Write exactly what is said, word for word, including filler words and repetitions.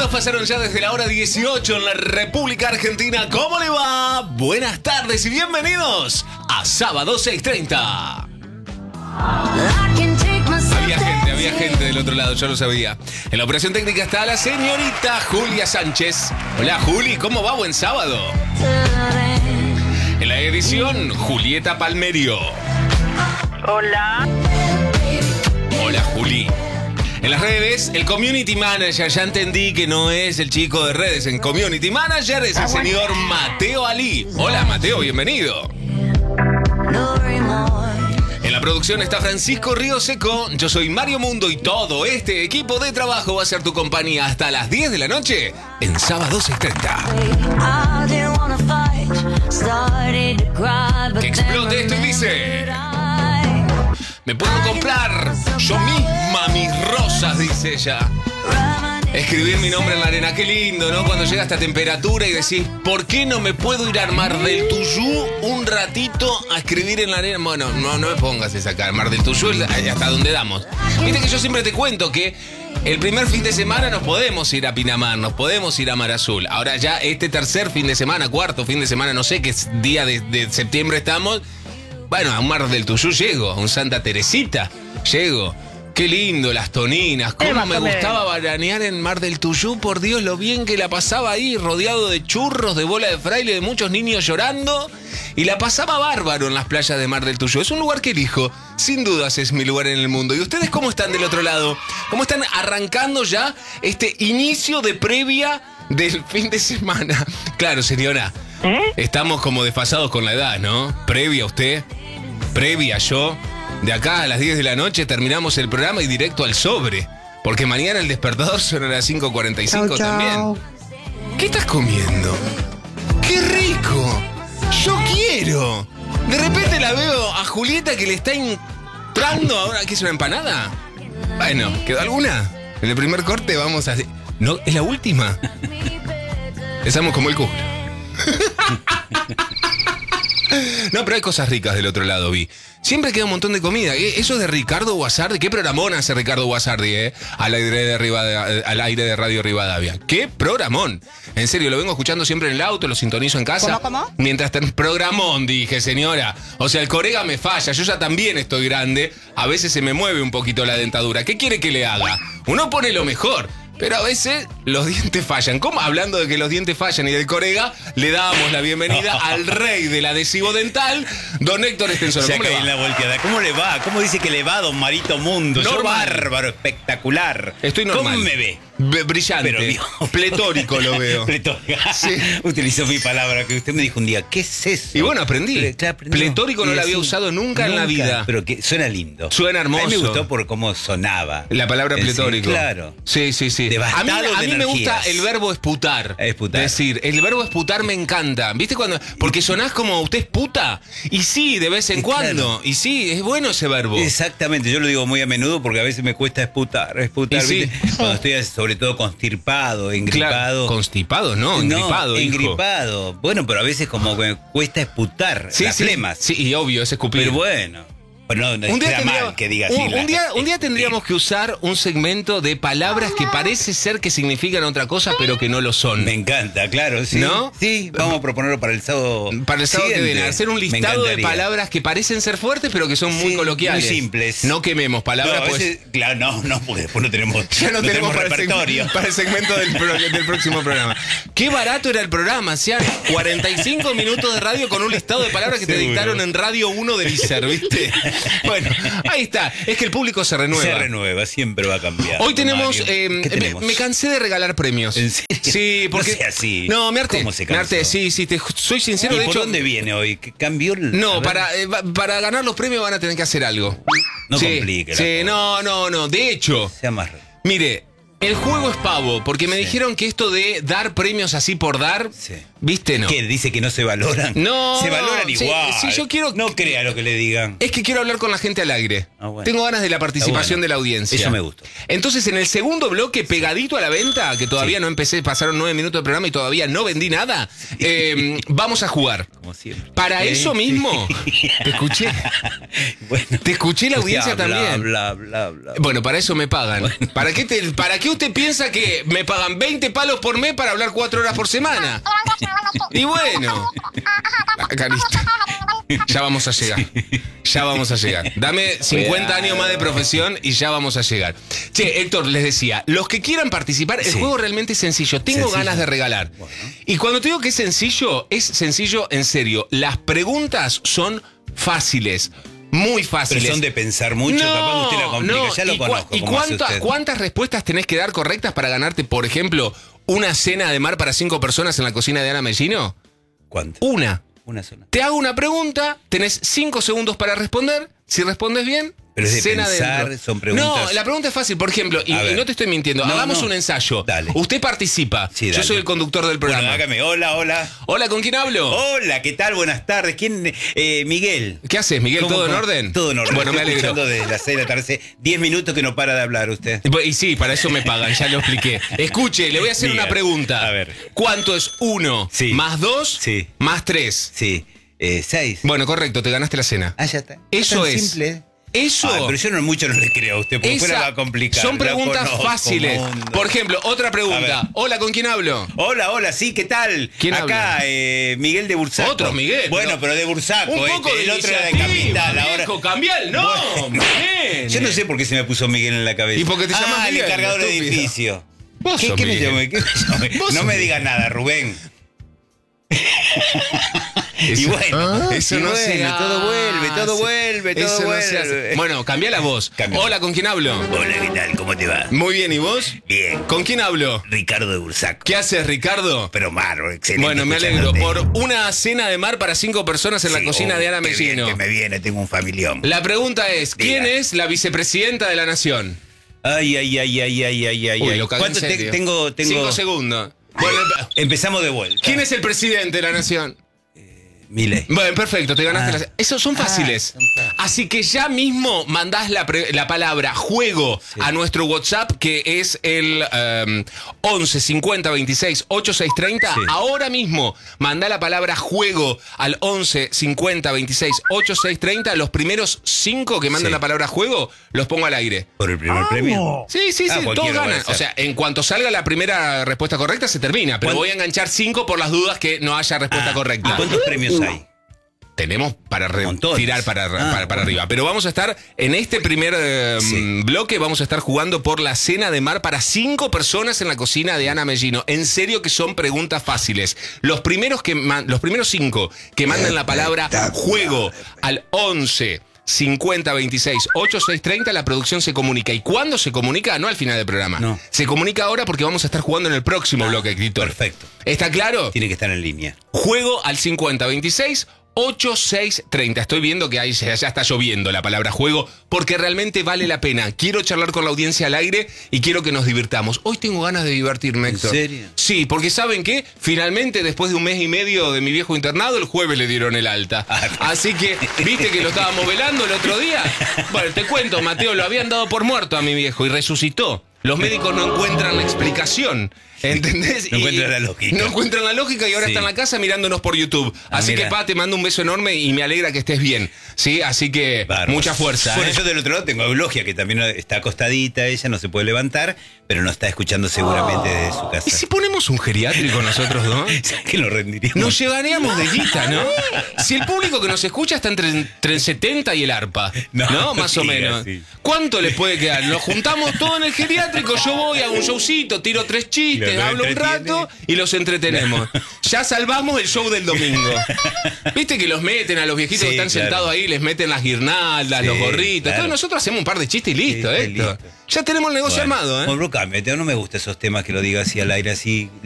Minutos pasaron ya desde la hora dieciocho en la República Argentina. ¿Cómo le va? Buenas tardes y bienvenidos a Sábado seis treinta. Había gente, había gente del otro lado, yo lo sabía. En la operación técnica está la señorita Julia Sánchez. Hola Juli, ¿cómo va? Buen sábado. En la edición, Julieta Palmerio. Hola. Hola Juli. En las redes, el Community Manager, ya entendí que no es el chico de redes. En Community Manager es el señor Mateo Ali. Hola Mateo, bienvenido. En la producción está Francisco Río Seco. Yo soy Mario Mundo y todo este equipo de trabajo va a ser tu compañía hasta las diez de la noche en Sábado seis treinta. Que explote esto y dice: me puedo comprar yo misma mis rosas, dice ella. Escribir mi nombre en la arena, qué lindo, ¿no? Cuando llega esta temperatura y decís, ¿por qué no me puedo ir a Mar del Tuyú un ratito a escribir en la arena? Bueno, no, no me pongas esa acá. Mar del Tuyú es hasta donde damos. Viste que yo siempre te cuento que el primer fin de semana nos podemos ir a Pinamar, nos podemos ir a Mar Azul. Ahora ya este tercer fin de semana, cuarto fin de semana, no sé qué día de, de septiembre estamos. Bueno, a un Mar del Tuyú llego, a un Santa Teresita llego. Qué lindo, las toninas. Cómo me gustaba veranear en Mar del Tuyú. Por Dios, lo bien que la pasaba ahí, rodeado de churros, de bola de fraile, de muchos niños llorando. Y la pasaba bárbaro en las playas de Mar del Tuyú. Es un lugar que elijo. Sin dudas es mi lugar en el mundo. ¿Y ustedes cómo están del otro lado? ¿Cómo están arrancando ya este inicio de previa del fin de semana? Claro, señora. ¿Eh? Estamos como desfasados con la edad, ¿no? Previa usted, previa yo. De acá a las diez de la noche terminamos el programa y directo al sobre. Porque mañana el despertador suena a las cinco cuarenta y cinco también. ¿Qué estás comiendo? ¡Qué rico! ¡Yo quiero! De repente la veo a Julieta que le está entrando ahora. ¿Qué es una empanada? Bueno, ¿quedó alguna? En el primer corte vamos a... ¿No? ¿Es la última? Estamos como el culo. No, pero hay cosas ricas del otro lado, vi. Siempre queda un montón de comida. Eso es de Ricardo Guasardi. ¿Qué programón hace Ricardo Guasardi, eh? Al aire de, Rivadavia, al aire de Radio Rivadavia. ¡Qué programón! En serio, lo vengo escuchando siempre en el auto, lo sintonizo en casa. ¿Cómo, cómo? Mientras ten... Programón, dije, señora. O sea, el corega me falla. Yo ya también estoy grande. A veces se me mueve un poquito la dentadura. ¿Qué quiere que le haga? Uno pone lo mejor. Pero a veces los dientes fallan. ¿Cómo? Hablando de que los dientes fallan y del corega, le damos la bienvenida al rey del adhesivo dental, don Héctor Estensoro. ¿Cómo le va? La volteada. ¿Cómo le va? ¿Cómo dice que le va, don Marito Mundo? Yo bárbaro, espectacular. Estoy normal. ¿Cómo me ve? B- brillante. Pero, Dios. Pletórico lo veo. Pletórico. Sí. Utilizó mi palabra, que usted me dijo un día. ¿Qué es eso? Y bueno, aprendí. Ple- claro, aprendí. Pletórico no Y lo había así, usado nunca, nunca en la vida. Pero que suena lindo. Suena hermoso. A mí me gustó por cómo sonaba. La palabra pletórico. Sí, claro. Sí, sí, sí. Devastado a mí, a mí de me gusta energías. el verbo esputar. Esputar. Es decir, el verbo esputar me encanta. ¿Viste cuando? Porque sonás como usted es puta. Y sí, de vez en Y cuando. claro. Y sí, es bueno ese verbo. Exactamente, yo lo digo muy a menudo porque a veces me cuesta esputar, esputar, Y sí. ¿viste? Cuando estoy sobre todo constipado, engripado. Claro, constipado, no, engripado. No, hijo. engripado. Bueno, pero a veces como que me cuesta esputar Sí, las sí, flemas. sí, y obvio, es escupir. Pero bueno, bueno no, Un día, queda tendría- mal que diga así. un, la- un día, un día tendríamos que usar un segmento de palabras que parece ser que significan otra cosa, pero que no lo son. Me encanta, claro, sí. ¿No? Sí, vamos a proponerlo para el sábado. Para el sábado que siguiente. viene, hacer un Me listado de encantaría. palabras que parecen ser fuertes, pero que son muy Sí, coloquiales. muy simples. No quememos No, palabras, a pues. veces- claro, no, no, porque después no tenemos, Ya no, tenemos, para, repertorio. El, para el segmento del, pro, del próximo programa. Qué barato era el programa. Hacían cuarenta y cinco minutos de radio con un listado de palabras que te Seguro. dictaron en Radio uno del I C E R, ¿viste? Bueno, ahí está. Es que el público se renueva. Se renueva, siempre va a cambiar. Hoy tenemos, Mario. eh, ¿Qué me, tenemos? me cansé de regalar premios. ¿En serio? Sí, porque... No sea así. No, me harté. ¿Cómo se me cansó? harté, sí, sí, te, soy sincero. ¿Y De por hecho, dónde viene hoy? ¿Qué cambió el...? a no, ver. para, eh, va- para ganar los premios van a tener que hacer algo. No sí, complique la Sí, cosa. no, no, no. De hecho, Sea más... mire, el juego es pavo, porque me Sí. dijeron que esto de dar premios así por dar, Sí. ¿Viste? No. ¿Qué? ¿Dice que no se valoran? No, se valoran sí, igual. sí, yo quiero... No crea lo que le digan. Es que quiero hablar con la gente al aire. Ah, bueno. Tengo ganas de la participación bueno. de la audiencia. Eso me gusta. Entonces, en el segundo bloque, pegadito a la venta, que todavía Sí. no empecé, pasaron nueve minutos de programa y todavía no vendí nada, eh, vamos a jugar. Como siempre. Para ¿Eh? eso mismo, te escuché. Bueno. Te escuché la audiencia Bla, también. Bla, bla, bla, bla. Bueno, para eso me pagan. ¿Para qué, te, ¿Para qué usted piensa que me pagan veinte palos por mes para hablar cuatro horas por semana? Y bueno, carista, ya vamos a llegar. Ya vamos a llegar. Dame cincuenta años más de profesión y ya vamos a llegar. Che, Héctor, les decía, los que quieran participar, el Sí. juego realmente es sencillo. Tengo Sencillo. ganas de regalar. Bueno. Y cuando te digo que es sencillo, es sencillo en serio. Las preguntas son fáciles. Muy fáciles. Pero son de pensar mucho, capaz usted la complica. Ya lo ¿Y, cua- conozco. ¿y cómo hace cuánta- usted. cuántas respuestas tenés que dar correctas para ganarte, por ejemplo, una cena de mar para cinco personas en la cocina de Ana Mellino? ¿Cuántas? Una. Una sola. Te hago una pregunta, tenés cinco segundos para responder. Si respondes bien, Pero es de cena pensar, dentro. son preguntas- No, la pregunta es fácil. Por ejemplo, y, A y ver. no te estoy mintiendo, No, hagamos no. un ensayo. Dale. Usted participa. Sí, Yo dale. soy el conductor del programa. Bueno, hágame. Hola, hola. Hola, ¿con quién hablo? Hola, ¿qué tal? Buenas tardes. ¿Quién? Eh, Miguel. ¿Qué haces, Miguel? ¿Cómo- ¿Todo en cómo? orden? Todo en orden. Bueno, me Estoy alegro. escuchando desde las seis de la tarde. Hace diez minutos que no para de hablar usted. Y sí, para eso me pagan, ya lo expliqué. Escuche, le voy a hacer Diga. una pregunta. A ver. ¿Cuánto es uno Sí. más dos Sí. más tres? Sí. Eh, seis. Bueno, correcto, te ganaste la cena. Ah, ya está. Eso Tan es. simple. Eso. Ay, pero yo no mucho no le creo a usted, porque esa- fuera va a complicar. son Ya preguntas conozco fáciles. mundo. Por ejemplo, otra A pregunta. ver. Hola, ¿con quién hablo? Hola, hola, sí, ¿qué tal? ¿Quién Acá, habla? eh, Miguel de Bursaco. Otro Miguel, Bueno, pero- pero de Bursaco. Un poco este, de el otro era de iniciativa, Capital. Ahora... viejo, cambia el nombre. nene. Yo no sé por qué se me puso Miguel en la cabeza. ¿Y por qué te llamas ah, Miguel, el encargador de estúpido? edificio. Vos ¿Qué, sos qué me Miguel. llamé? ¿Qué me llamé? Vos No sos me Miguel. digas nada, Rubén. y Eso- bueno, Eso y no bueno, se todo vuelve, todo hace. vuelve, todo Eso no se vuelve. hace. Bueno, cambia la voz. Cambia. Hola, ¿con quién hablo? Hola, ¿qué tal? ¿Cómo te va? Muy bien, ¿y vos? Bien. ¿Con quién hablo? Ricardo de Bursaco. ¿Qué haces, Ricardo? Pero malo, excelente. Bueno, me alegro. escuchándote. Por una cena de mar para cinco personas en la Sí, cocina oh, de Ana qué bien Mellino. que me viene, tengo un familión. La pregunta es, ¿quién Diga. es la vicepresidenta de la Nación? Ay, ay, ay, ay, ay, ay, ay. Uy, ay. lo cagué en ¿Cuánto te- serio. tengo, tengo? Cinco segundos. Bueno, Empezamos de vuelta. ¿quién es el presidente de la Nación? Milei. Bueno, perfecto, te ganaste Ah. la... Esos son Ah, fáciles. son fáciles. Así que ya mismo mandás la, pre- la palabra juego a nuestro WhatsApp, que es el um, once cincuenta veintiséis ochenta y seis treinta. Sí. Ahora mismo mandá la palabra juego al once cincuenta veintiséis ochenta y seis treinta. Los primeros cinco que mandan Sí. la palabra juego, los pongo al aire. ¿Por el primer premio? Sí, sí, Ah, sí, todos cualquiera ganan. puede ser. O sea, en cuanto salga la primera respuesta correcta, se termina. Pero ¿Cuán- voy a enganchar cinco por las dudas que no haya respuesta Ah, correcta. ¿y ¿Cuántos premios hay? Tenemos para re- Montones. tirar para, Ah, para, para bueno. arriba. Pero vamos a estar en este primer eh, Sí. bloque, vamos a estar jugando por la cena de mar para cinco personas en la cocina de Ana Mellino. En serio que son preguntas fáciles. Los primeros, que man- los primeros cinco que mandan la palabra juego al once cincuenta veintiséis ochenta y seis treinta, la producción se comunica. ¿Y cuándo se comunica? No al final del programa. No. Se comunica ahora porque vamos a estar jugando en el próximo bloque, escritor. Perfecto. ¿Está claro? Tiene que estar en línea. Juego al cincuenta veintiséis ochenta y seis treinta. Estoy viendo que ahí ya ya está lloviendo la palabra juego, porque realmente vale la pena. Quiero charlar con la audiencia al aire y quiero que nos divirtamos. Hoy tengo ganas de divertirme, ¿En Héctor. serio? Sí, porque ¿saben qué? Finalmente, después de un mes y medio de mi viejo internado, el jueves le dieron el alta. Ah, Así que, ¿viste que lo estábamos velando el otro día? Bueno, te cuento, Mateo, lo habían dado por muerto a mi viejo y resucitó. Los médicos no encuentran la explicación. ¿Entendés? No Y- encuentran la lógica. No encuentran la lógica y ahora Sí. está en la casa mirándonos por YouTube. Ah, Así mira. que, pa, te mando un beso enorme y me alegra que estés bien. ¿Sí? Así que, Bárbaro. mucha fuerza. Bueno, ¿eh? yo del otro lado tengo a Eulogia, que también está acostadita, ella no se puede levantar, pero no está escuchando seguramente desde su casa. ¿Y si ponemos un geriátrico nosotros dos? ¿Sabes que nos rendiríamos? Nos llevaríamos de guita, ¿no? Si el público que nos escucha está entre, entre el setenta y el arpa, ¿no? No, Más o diga, menos. sí. ¿Cuánto les puede quedar? Nos juntamos todos en el geriátrico, yo voy, hago un showcito, tiro tres chistes, Lo- lo hablo un entretiene. rato y los entretenemos. Ya salvamos el show del domingo. ¿Viste que los meten a los viejitos Sí, que están claro. sentados ahí, les meten las guirnaldas, Sí, los gorritos? claro. Entonces nosotros hacemos un par de chistes y listo, Sí, Héctor. listo. Ya tenemos el negocio Bueno, armado, ¿eh? Bueno, cámbiate, no me gustan esos temas que lo diga así al aire, así